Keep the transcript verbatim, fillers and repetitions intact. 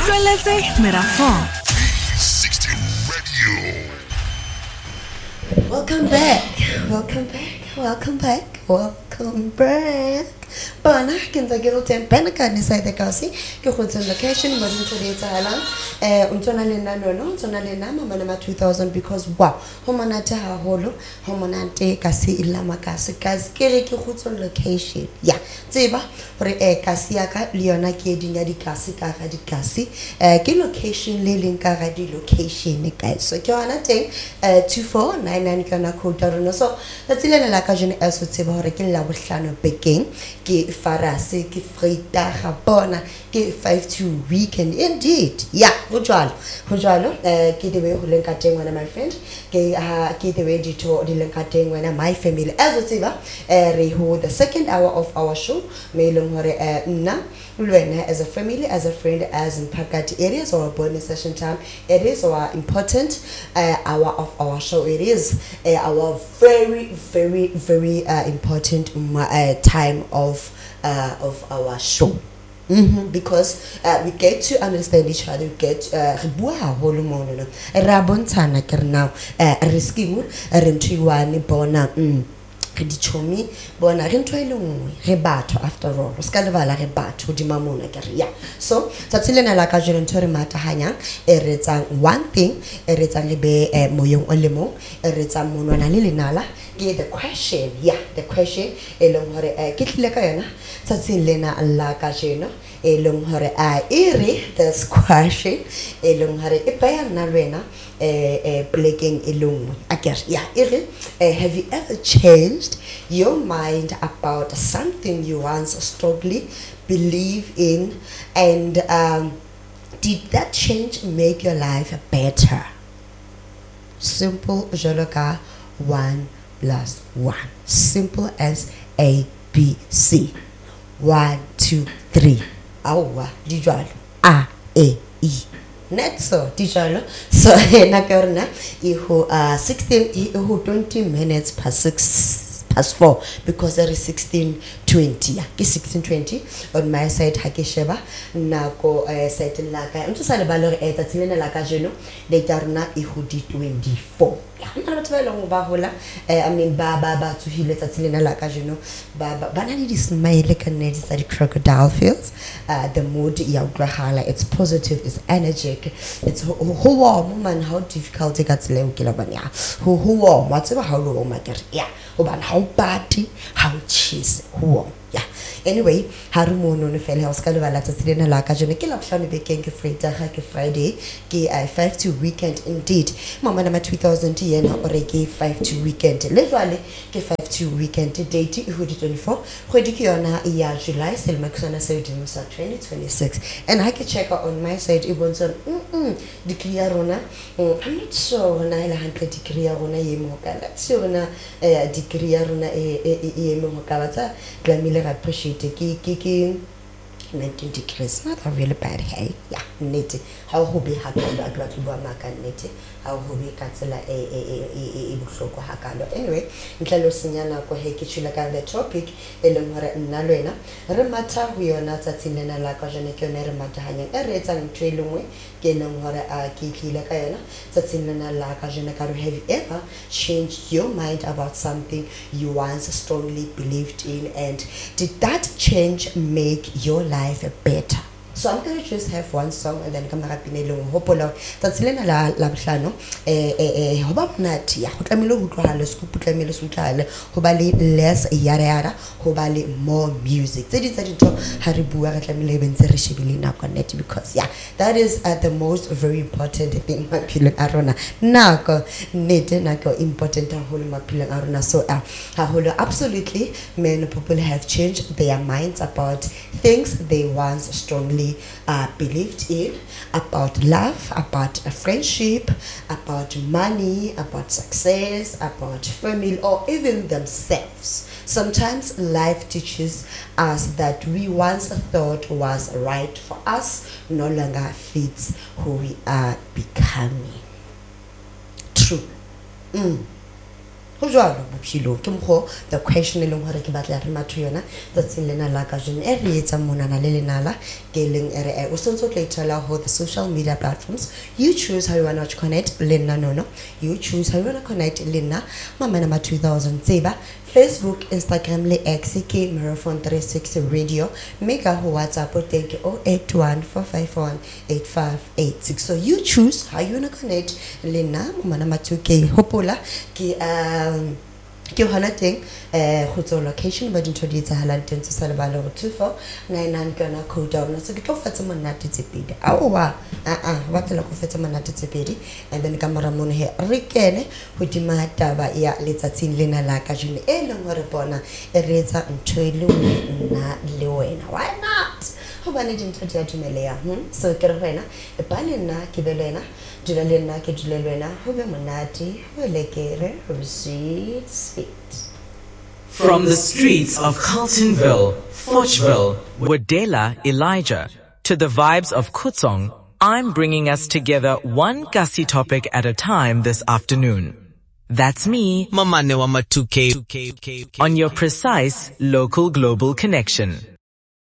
Utlweletse Merafong. sixty Radio. Welcome back. Welcome back. Welcome back. Welcome back. Bona ke ntse ke roten pena ka ni side ka se ke go tsena location mo ntse le tsala eh untona le nna no untona le nna mama na two thousand because wow ho monate ha holo ho monate ka se ilama ka se ka se ke re ke go tsona location ya tseba hore eh ka se ya ka le yona ke dinya di ka se ka ga di ka se eh ke location le leng ka ga di location guys so ke yona teng eh two four nine nine kana code rona so tsatsile la ka jene eso tseba hore ke la bohlano bekeng ke farase ke freita ga bona ke five two weekend indeed yeah go jwalo go jwalo eh ke debe go lenka teng wena my friend ke ha ke debe dito di lenka teng wena my family as o tseba eh re ho the second hour of our show me leng hore eh nna lwena as a family as a friend as in Pakati it is our bonus session time it is our important uh, hour of our show it is uh, our very very very uh, important uh, time of uh, of our show. Mm-hmm. Because uh, we get to understand each other, we get re bua haholo mono no ra bontshana ke re now risky mo re ntwiwane bona mm re di chomi bona re ntwe le nngwe re batho after all ska le bala re batho di mamona ke re ya so tsatsile la ka jere ntwe re mata hanyang e re tsang one thing e re tsang le be moyong o le mo e re tsang monwana le lenala ke the question yeah the question e leng hore ke tlile ka yona tsatsile lena la ka jeno e leng hore a ire the question e leng hore e pa ya nna lwena eh eh blacking alone I guess yeah ire have you ever changed your mind about something you once strongly believe in and um did that change make your life better? Simple joloka one plus one simple as A B C one two three awa dijalo a e I netso dijalo so na karna I ho uh sixteen I ho twenty minutes past six past four because there is sixteen twenty yeah ke sixteen twenty on my side ha ke sheba nako uh, side la ka ntse sa le ba le re eta tsilena la ka jeno le tarna I ho di twenty-four ya nna batho ba leng ba hola eh I mean ba ba ba tsuhile tsilena la ka jeno ba ba na le di smile ka nne tsa di crocodile feels uh, the mood ya utlwahala it's positive it's energetic it's ho warm man how difficult ka tsile o ke la bana ho ho warm wa tseba ha o lo ma kere ya o bana ha o party ha o cheese ho yeah anyway ha re mo no fela ha o ska le bala tsilena la ka jeno ke la bohlano bekeng ke freita ga ke friday ke I five two weekend indeed mama na two thousand yena o re ke five two weekend le jwale ke five two weekend date I ho di twenty-four kgwedi ke yona ya July selma ke sona se di musa twenty twenty-six and I can check out on my side e bontsha mm mm degree ya rona I'm not sure na ile one hundred degree ya rona ye mo ka la sure na degree ya rona e e mo ka batsa glamile ga appreciate ke ke ke nineteen degrees not a really bad hey yeah nete how ho be ha ka ba tla tlo ba maka nete how ho be ka tsela e e e e bohloko ha ka lo anyway ntlalo senyana ko he ke tshila ka the topic e leng hore nna lwena re matha ho yona tsatsilena la ka jane ke yona re matha hanyang e re etsang ntwe lengwe ke leng hore a ke tlile ka yona tsatsilena la ka jane ka re have you ever changed your mind about something you once strongly believed in and did that change make your life life better? So I'm going to just have one song and then come back in a long hopola that's lena la la bohlano eh eh ho ba monate ya ho tlamile ho tlohela scoop tlamile se utlale ho ba le less yara yara ho ba le more music tse di tsa ditho ha re bua re tlamile be ntse re shebile na connect because yeah that is uh, the most very important thing mapileng a rona nako nete nako important ha holo mapileng a rona so uh, ha holo absolutely many people have changed their minds about things they once strongly Uh, believed in about love, about a friendship, about money, about success, about family, or even themselves. Sometimes life teaches us that we once thought was right for us no longer fits who we are becoming. True. Mm. go jwalo bophelong ke mokgwa the question e leng hore ke batla re matho yona tsatsing lena la ka jone e re etsa monana le lenala ke leng ere e o sontso tla ithola ho the social media platforms. You choose how you want to connect lena no no you choose how you want to connect lena mama nama two thousand tseba Facebook, Instagram le X ke Marathon three sixty radio mega ho WhatsApp o teng ke zero eight one four five one eight five eight six. So you choose how you want to connect lena mama nama two ke hopola ke um ke hona teng eh go tso location ba dintho di tsahalang teng tse sala ba le go two four nine nine kana code down so ke tlo fatsa monate tse pedi a o wa a a ba tla go fetsa monate tse pedi and then ka mora mone he re kene go dima taba ya letsatsing lena la ka jone e leng hore bona e re etsa ntho e le nna le wena why not ho bane dintho di a dumeleya hm so ke re wena e ba le nna ke be le wena dula le nna ke dula le wena ho be monate ho lekere ho sweet sweet. From the streets of Carltonville, Forchville, Wadela, Elijah, to the vibes of Kutsong, I'm bringing us together one Kasi topic at a time this afternoon. That's me, Mamane wa Matuke, on your precise local global connection.